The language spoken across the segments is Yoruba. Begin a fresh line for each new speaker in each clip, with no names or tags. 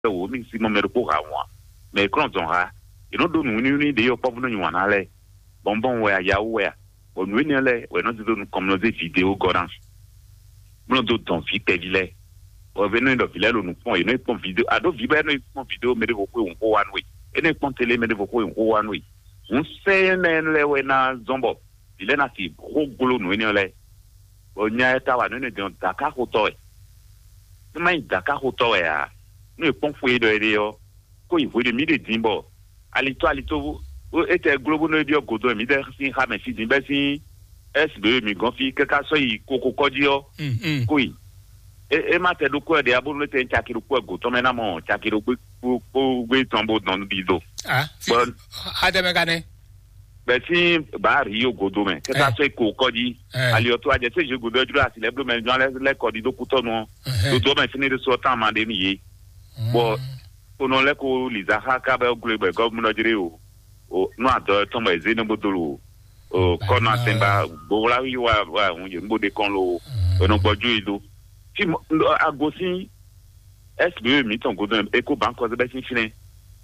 wo mi si mo me ko ha wa me kron ton ha ino do nu ni de yo pop no nyu na le bonbon we ya we o nu ni le we no do nu comme des vidéos goran mo do ton fi te vile o venu do vile lo nu pon ino pon vidéo ado vibe no pon vidéo me de ko un ko wan we ene pon télé me de ko un ko wan we un se le we na zombo ile na ti ko glo nu ni le o nya ta wa no ne de Dakar ko to mai Dakar ko to ya no pon fo do ere yo ko ivo de mi de dimbo alito o ete globo no dio godo mi de sin ha me fi din be sin SB mi gon fi keka so yi koko koji yo ko yi e ma te do ko de abunu te nchakiru ko go to me na mo chakiru ko gbe tombo don bido
bon ademe gane
be sin ba ri yo godo me keka so ko koji ali o to aje se je godo juro ati le blo me jon le ko di do ku to no do me fini de so tan ma de mi yi bo ono le ko liza ha ka be global government jire o no ado to mo eze no bodolo o kona temba bo la wi wa unje mbode kon lo ono gboju ido ti agosin SBE mi ton godon Eco Bank o be sin fine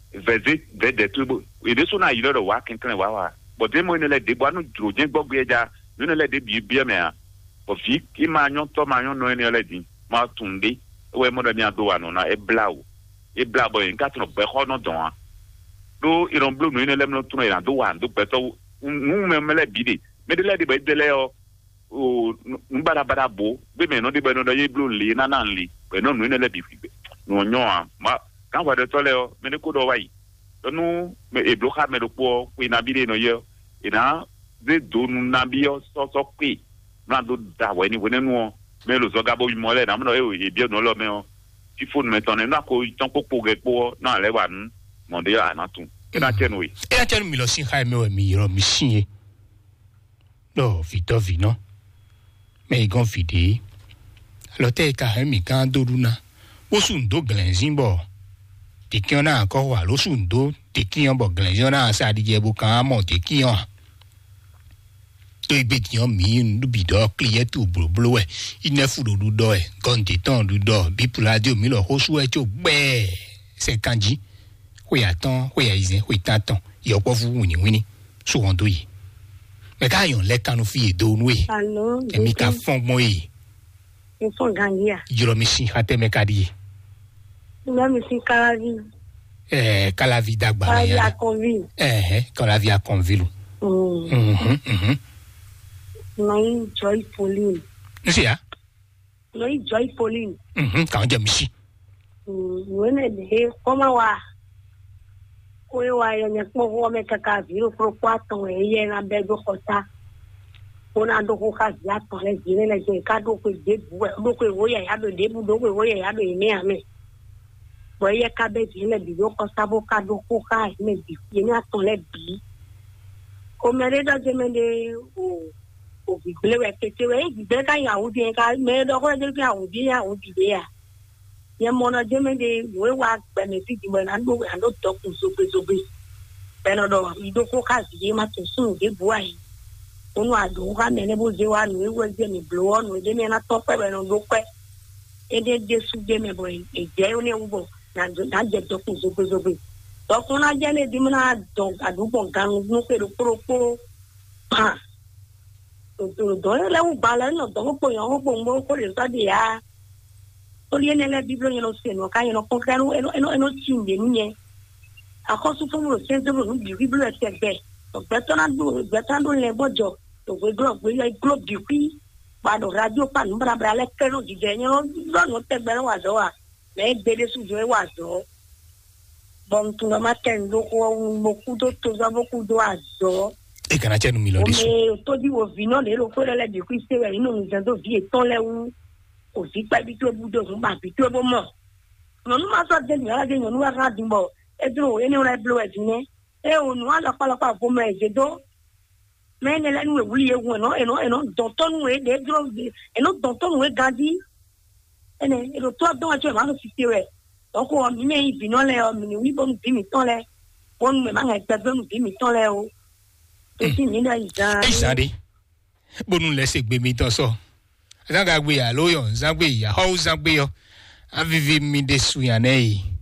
vede tubo e de so na yi lo wa kinkan wa but dem mo ne le de bo anu dro je gbogbo eja no ne le de bi me a o fi ki ma yon to ma yon no ne le din ma tunde we mo da mi ado wa no na e blawo e blabo en ka tno be ho no don do iron blue no ne le no tno ira do wa do beto me le bide me de le de be de le o mbara bo be me no de be no do ye blue li na li be no ne le bi fi no nyo a ma kan wa de to le o me ne ko do wa yi do no me e blo ha me do po ku ina bide no ye ina de do nu na bi o so pe na do da wa ni we ne no me lo zo ga bo bi mo le na me no e bi no lo me o ti phone me ton na ko ton ko po ge po na le wa nu mo de ya na tun ke na chenu yi
e chenu mi lo sin ha me o mi ro mi sin e no vitovi no me gon fide lo te ka he mi kan do runa o sun do glensin bo ti ki ona ko wa lo sun do ti ki on bo glensin na sa di je bu kan mo ti ki on to igbe ti on mi ndu bi do client tu blo e ine fu do do e gon ti ton do bi puladio mi lo ho su e jo gbe se kanji we atan we izen we tantan yo po fu wini so won do yi me ka yon le kanu fi do nu e
allo
e mi ka fon mo yi
e fon gangia
juro mi si hate me ka di
me mi si kalavi
kalavi dagba
ya conville
kalavi a conville
Noi Joy Pauline.
Si ya?
Noi Joy Pauline.
Ka on je mi si.
Wene de koma wa. Koe wa ya ne ko ho me ka viro pro 4 ye na be do kota. Ona do ko ka ya to le jire le je ka do ko de bu do ko wo ya do de bu do ko wo ya do me ame. Bo ye ka be jire bi do ko sabo ka do ko ka me bi ye na to le bi. Ko mere da je me de o bi le we tete we bi be ka ya o bi ka me do ko je ka o bi ya ye mo na je me de we wa benefit mo na do to ku so pe pero do i do ko ka ji ma to sun de bu ai onu adu ka me ne bo je wa ni we je ni blow on we de me na to pe be no do pe e de su de me boy e je o ne ubo na je to ku so pe to ko na je le di mo na do adu bo gan no pe ro pro pa do le u ba le no do po yo po mo ko le sa de ya o le ne le biblo ni no se no ka no ko kan eno chinde ni akoso fo mo se do no biblo e se be to betando le bojo to we do we like globe di qui ba do radio pa no bra le kero di je no no te be wa do wa le de su jo wa do bon tu no matendo ko mo ku do to za mo ku do azo
e kana chenu mi lo diso
o to di wo vino le ro ko le di qui se we ino mi do vi e ton le wu o si pa bi to bu do fun ba bi to bo mo no ma so de ni ala de no wa ra di mo e dro e ni ora blow e ni e o no ala pala pa bo mo e je do me ne le nu e wuli e wu no don to nu e de dro e no don to nu e gadi ene e do to don a che ma no si ti re o ko mi me bi no le o mi ni wi bo mi bi mi ton le won me ma ngai pe bo mi bi mi ton le o e ti ni na iza
de bonu le se gbe mi ton so zanga gbe ya lo yo zangbe ya ho zangbe yo avivi mi de su ya nei